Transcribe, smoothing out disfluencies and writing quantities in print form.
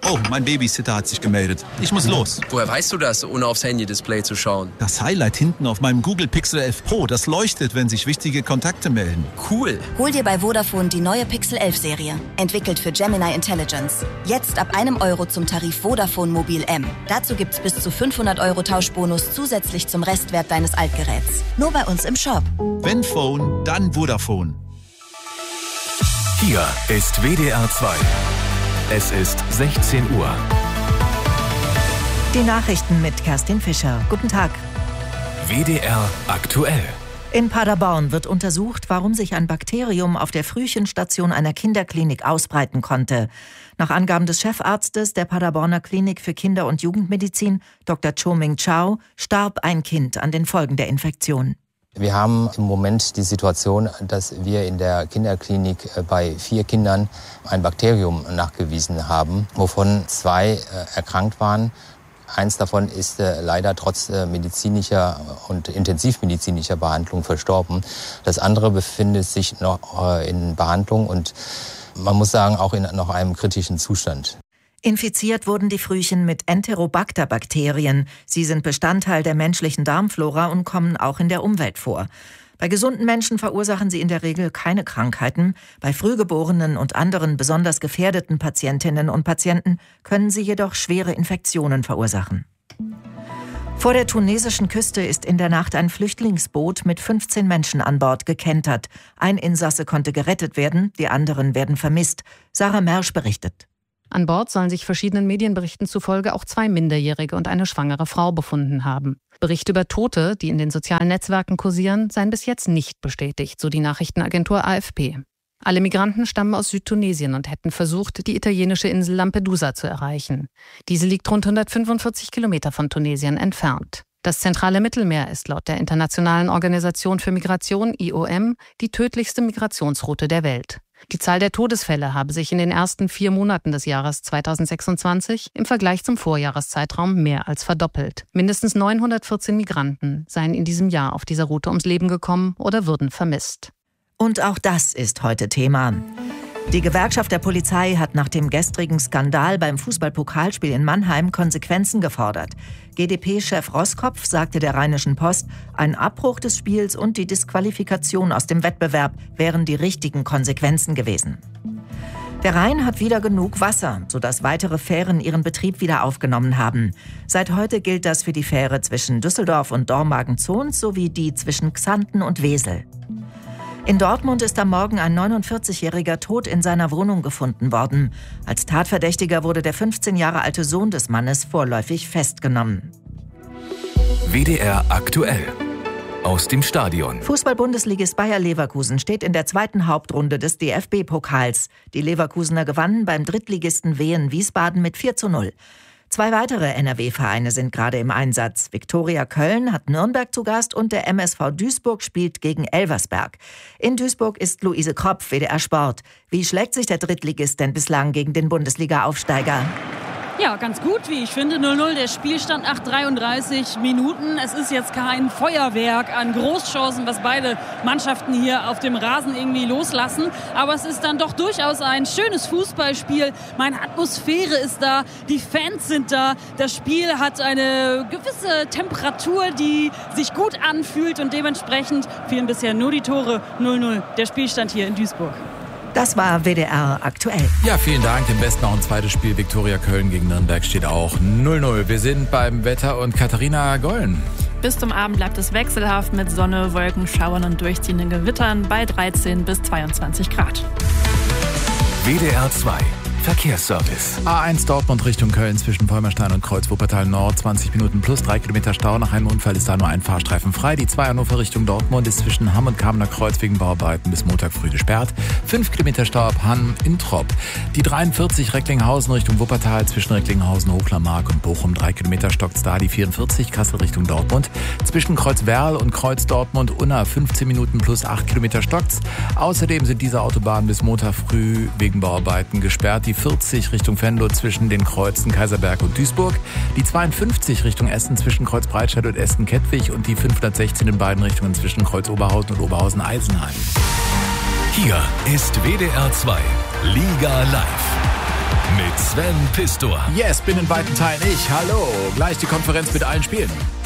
Oh, mein Babysitter hat sich gemeldet. Ich muss los. Woher weißt du das, ohne aufs Handy-Display zu schauen? Das Highlight hinten auf meinem Google Pixel 11 Pro, das leuchtet, wenn sich wichtige Kontakte melden. Cool. Hol dir bei Vodafone die neue Pixel 11 Serie. Entwickelt für Gemini Intelligence. Jetzt ab €1 zum Tarif Vodafone Mobil M. Dazu gibt's bis zu 500 € Tauschbonus zusätzlich zum Restwert deines Altgeräts. Nur bei uns im Shop. Wenn Phone, dann Vodafone. Hier ist WDR 2. Es ist 16 Uhr. Die Nachrichten mit Kerstin Fischer. Guten Tag. WDR aktuell. In Paderborn wird untersucht, warum sich ein Bakterium auf der Frühchenstation einer Kinderklinik ausbreiten konnte. Nach Angaben des Chefarztes der Paderborner Klinik für Kinder- und Jugendmedizin, Dr. Cho-Ming Chow, starb ein Kind an den Folgen der Infektion. Wir haben im Moment die Situation, dass wir in der Kinderklinik bei 4 Kindern ein Bakterium nachgewiesen haben, wovon 2 erkrankt waren. Eins davon ist leider trotz medizinischer und intensivmedizinischer Behandlung verstorben. Das andere befindet sich noch in Behandlung und man muss sagen, auch in noch einem kritischen Zustand. Infiziert wurden die Frühchen mit Enterobacter-Bakterien. Sie sind Bestandteil der menschlichen Darmflora und kommen auch in der Umwelt vor. Bei gesunden Menschen verursachen sie in der Regel keine Krankheiten. Bei Frühgeborenen und anderen besonders gefährdeten Patientinnen und Patienten können sie jedoch schwere Infektionen verursachen. Vor der tunesischen Küste ist in der Nacht ein Flüchtlingsboot mit 15 Menschen an Bord gekentert. Ein Insasse konnte gerettet werden, die anderen werden vermisst. Sarah Mersch berichtet. An Bord sollen sich verschiedenen Medienberichten zufolge auch 2 Minderjährige und eine schwangere Frau befunden haben. Berichte über Tote, die in den sozialen Netzwerken kursieren, seien bis jetzt nicht bestätigt, so die Nachrichtenagentur AFP. Alle Migranten stammen aus Südtunesien und hätten versucht, die italienische Insel Lampedusa zu erreichen. Diese liegt rund 145 Kilometer von Tunesien entfernt. Das zentrale Mittelmeer ist laut der Internationalen Organisation für Migration, IOM, die tödlichste Migrationsroute der Welt. Die Zahl der Todesfälle habe sich in den ersten 4 Monaten des Jahres 2026 im Vergleich zum Vorjahreszeitraum mehr als verdoppelt. Mindestens 914 Migranten seien in diesem Jahr auf dieser Route ums Leben gekommen oder würden vermisst. Und auch das ist heute Thema. Die Gewerkschaft der Polizei hat nach dem gestrigen Skandal beim Fußballpokalspiel in Mannheim Konsequenzen gefordert. GdP-Chef Roskopf sagte der Rheinischen Post, ein Abbruch des Spiels und die Disqualifikation aus dem Wettbewerb wären die richtigen Konsequenzen gewesen. Der Rhein hat wieder genug Wasser, sodass weitere Fähren ihren Betrieb wieder aufgenommen haben. Seit heute gilt das für die Fähre zwischen Düsseldorf und Dormagen-Zons sowie die zwischen Xanten und Wesel. In Dortmund ist am Morgen ein 49-Jähriger tot in seiner Wohnung gefunden worden. Als Tatverdächtiger wurde der 15 Jahre alte Sohn des Mannes vorläufig festgenommen. WDR aktuell. Aus dem Stadion. Fußball-Bundesligist Bayer Leverkusen steht in der zweiten Hauptrunde des DFB-Pokals. Die Leverkusener gewannen beim Drittligisten Wehen Wiesbaden mit 4:0. 2 weitere NRW-Vereine sind gerade im Einsatz. Viktoria Köln hat Nürnberg zu Gast und der MSV Duisburg spielt gegen Elversberg. In Duisburg ist Luise Kropf, WDR Sport. Wie schlägt sich der Drittligist denn bislang gegen den Bundesliga-Aufsteiger? Ja, ganz gut, wie ich finde. 0:0, der Spielstand nach 33 Minuten. Es ist jetzt kein Feuerwerk an Großchancen, was beide Mannschaften hier auf dem Rasen irgendwie loslassen. Aber es ist dann doch durchaus ein schönes Fußballspiel. Meine Atmosphäre ist da, die Fans sind da. Das Spiel hat eine gewisse Temperatur, die sich gut anfühlt. Und dementsprechend fielen bisher nur die Tore. 0:0, der Spielstand hier in Duisburg. Das war WDR aktuell. Ja, vielen Dank. Im Westen auch ein zweites Spiel. Viktoria Köln gegen Nürnberg steht auch 0:0. Wir sind beim Wetter und Katharina Gollen. Bis zum Abend bleibt es wechselhaft mit Sonne, Wolken, Schauern und durchziehenden Gewittern bei 13 bis 22 Grad. WDR 2. Verkehrsservice. A1 Dortmund Richtung Köln zwischen Polmerstein und Kreuz Wuppertal Nord. 20 Minuten plus 3 Kilometer Stau. Nach einem Unfall ist da nur ein Fahrstreifen frei. Die 2 Hannover Richtung Dortmund ist zwischen Hamm und Kamener Kreuz wegen Bauarbeiten bis Montag früh gesperrt. 5 Kilometer Stau ab Hamm in Tropp. Die 43 Recklinghausen Richtung Wuppertal zwischen Recklinghausen, Hochlermark und Bochum. 3 Kilometer stockt's da. Die 44 Kassel Richtung Dortmund. Zwischen Kreuz Werl und Kreuz Dortmund Unna 15 Minuten plus 8 Kilometer stockt's. Außerdem sind diese Autobahnen bis Montag früh wegen Bauarbeiten gesperrt. Die 40 Richtung Venlo zwischen den Kreuzen Kaiserberg und Duisburg, die 52 Richtung Essen zwischen Kreuz Breitscheid und Essen-Kettwig und die 516 in beiden Richtungen zwischen Kreuz Oberhausen und Oberhausen-Eisenheim. Hier ist WDR 2 Liga Live. Mit Sven Pistor. Yes, bin in weiten Teilen ich. Hallo. Gleich die Konferenz mit allen Spielen.